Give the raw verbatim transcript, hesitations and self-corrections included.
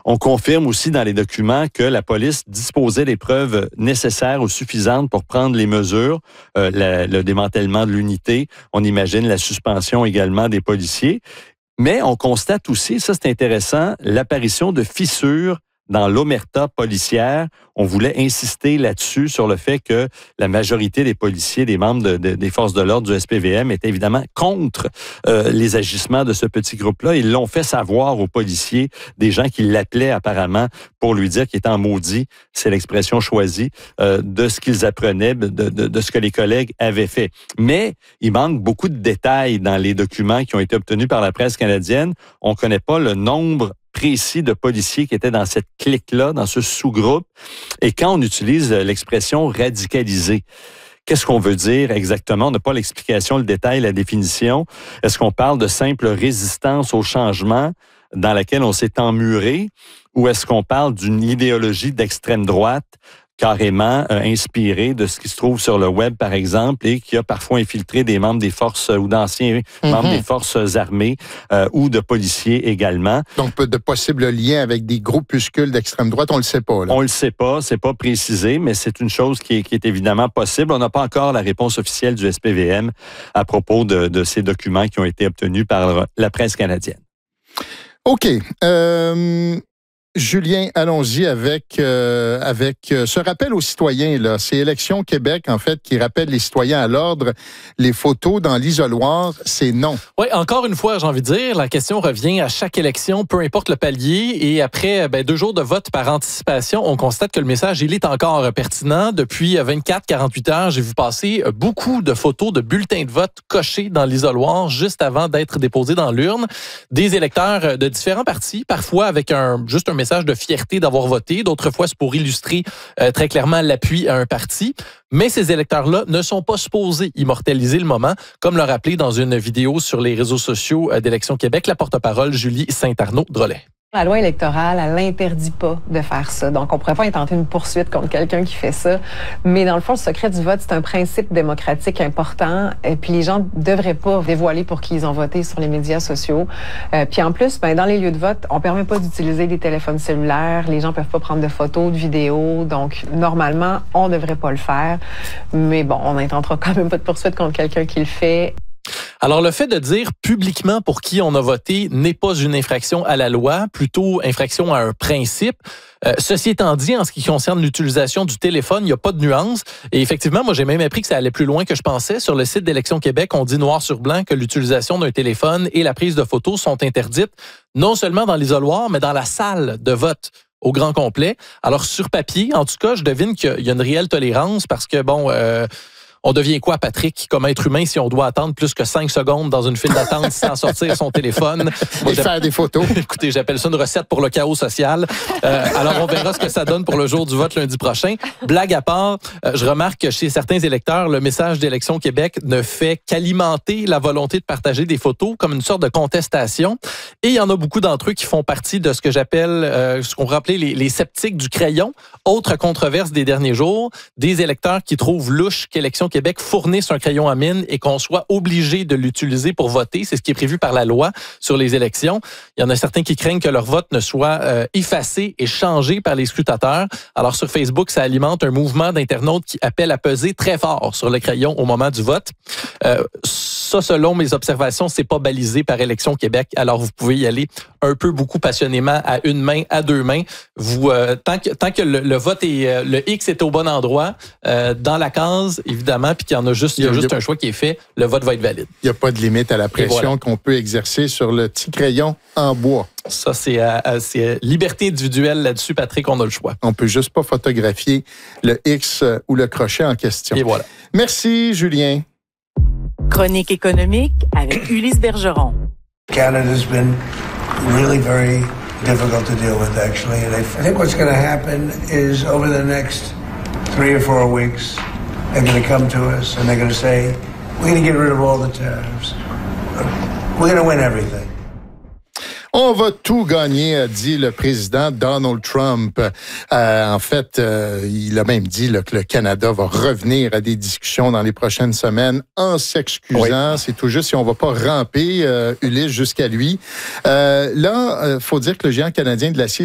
On confirme aussi dans les documents que la police disposait des preuves nécessaires ou suffisantes pour prendre les mesures, euh, la, le démantèlement de l'unité. On imagine la suspension également des policiers. Mais on constate aussi, ça c'est intéressant, l'apparition de fissures dans l'omerta policière. On voulait insister là-dessus, sur le fait que la majorité des policiers, des membres de, de, des forces de l'ordre du S P V M étaient évidemment contre euh, les agissements de ce petit groupe-là. Ils l'ont fait savoir aux policiers, des gens qui l'appelaient apparemment pour lui dire qu'il était en maudit, c'est l'expression choisie, euh, de ce qu'ils apprenaient, de, de, de ce que les collègues avaient fait. Mais il manque beaucoup de détails dans les documents qui ont été obtenus par la presse canadienne. On ne connaît pas le nombre précis de policiers qui étaient dans cette clique-là, dans ce sous-groupe. Et quand on utilise l'expression radicalisé, qu'est-ce qu'on veut dire exactement? On n'a pas l'explication, le détail, la définition. Est-ce qu'on parle de simple résistance au changement dans laquelle on s'est emmuré, ou est-ce qu'on parle d'une idéologie d'extrême droite carrément euh, inspirée de ce qui se trouve sur le web, par exemple, et qui a parfois infiltré des membres des forces euh, ou d'anciens mm-hmm. membres des forces armées euh, ou de policiers également. Donc, de possibles liens avec des groupuscules d'extrême droite, on le sait pas, là. On le sait pas, c'est pas précisé, mais c'est une chose qui est, qui est évidemment possible. On n'a pas encore la réponse officielle du S P V M à propos de, de ces documents qui ont été obtenus par la presse canadienne. OK. Euh... Julien, allons-y avec euh, avec euh, ce rappel aux citoyens, là. C'est Élections Québec, en fait, qui rappelle les citoyens à l'ordre. Les photos dans l'isoloir, c'est non. Oui, encore une fois, j'ai envie de dire, la question revient à chaque élection, peu importe le palier. Et après ben, deux jours de vote par anticipation, on constate que le message, il est encore pertinent. Depuis vingt-quatre à quarante-huit heures, j'ai vu passer beaucoup de photos de bulletins de vote cochés dans l'isoloir juste avant d'être déposés dans l'urne. Des électeurs de différents partis, parfois avec un juste un message de fierté d'avoir voté. D'autres fois, c'est pour illustrer euh, très clairement l'appui à un parti. Mais ces électeurs-là ne sont pas supposés immortaliser le moment, comme l'a rappelé dans une vidéo sur les réseaux sociaux d'Élections Québec la porte-parole Julie Saint-Arnaud-Drolet. La loi électorale, elle l'interdit pas de faire ça. Donc, on pourrait pas intenter une poursuite contre quelqu'un qui fait ça. Mais dans le fond, le secret du vote, c'est un principe démocratique important. Et puis, les gens devraient pas dévoiler pour qui ils ont voté sur les médias sociaux. Euh, puis en plus, ben, dans les lieux de vote, on permet pas d'utiliser des téléphones cellulaires. Les gens peuvent pas prendre de photos, de vidéos. Donc, normalement, on devrait pas le faire. Mais bon, on n'intentera quand même pas de poursuite contre quelqu'un qui le fait. Alors, le fait de dire publiquement pour qui on a voté n'est pas une infraction à la loi, plutôt infraction à un principe. Euh, ceci étant dit, en ce qui concerne l'utilisation du téléphone, il n'y a pas de nuance. Et effectivement, moi, j'ai même appris que ça allait plus loin que je pensais. Sur le site d'Élections Québec, on dit noir sur blanc que l'utilisation d'un téléphone et la prise de photos sont interdites, non seulement dans l'isoloir, mais dans la salle de vote au grand complet. Alors, sur papier, en tout cas, je devine qu'il y a une réelle tolérance parce que, bon... Euh, On devient quoi, Patrick, comme être humain, si on doit attendre plus que cinq secondes dans une file d'attente sans sortir son téléphone? Moi, et faire des photos. Écoutez, j'appelle ça une recette pour le chaos social. Euh, alors, on verra ce que ça donne pour le jour du vote lundi prochain. Blague à part, euh, je remarque que chez certains électeurs, le message d'Élections Québec ne fait qu'alimenter la volonté de partager des photos comme une sorte de contestation. Et il y en a beaucoup d'entre eux qui font partie de ce que j'appelle, euh, ce qu'on pourrait appeler les, les sceptiques du crayon. Autre controverse des derniers jours, des électeurs qui trouvent louche qu'Élections Québec fournisse un crayon à mine et qu'on soit obligé de l'utiliser pour voter. C'est ce qui est prévu par la loi sur les élections. Il y en a certains qui craignent que leur vote ne soit euh, effacé et changé par les scrutateurs. Alors, sur Facebook, ça alimente un mouvement d'internautes qui appelle à peser très fort sur le crayon au moment du vote. Euh, ça, selon mes observations, c'est pas balisé par Élections Québec. Alors, vous pouvez y aller un peu, beaucoup passionnément, à une main, à deux mains. Vous, euh, tant que, tant que le, le vote est, euh, le X est au bon endroit, euh, dans la case, évidemment, puis qu'il y en a juste, il y a, il y a juste a, un choix qui est fait, le vote va être valide. Il n'y a pas de limite à la pression voilà. qu'on peut exercer sur le petit crayon en bois. Ça, c'est, euh, c'est liberté individuelle là-dessus, Patrick, on a le choix. On peut juste pas photographier le X ou le crochet en question. Et voilà. Merci, Julien. Chronique économique avec Ulysse Bergeron. Canada's been really very difficult to deal with, actually. And I think what's going to happen is over the next three or four weeks, they're going to come to us and they're going to say, we're going to get rid of all the tariffs. We're going to win everything. On va tout gagner, a dit le président Donald Trump. Euh, en fait, euh, il a même dit là, que le Canada va revenir à des discussions dans les prochaines semaines en s'excusant. Oui. C'est tout juste si on va pas ramper, euh, Ulysse, jusqu'à lui. Euh, là, il euh, faut dire que le géant canadien de l'acier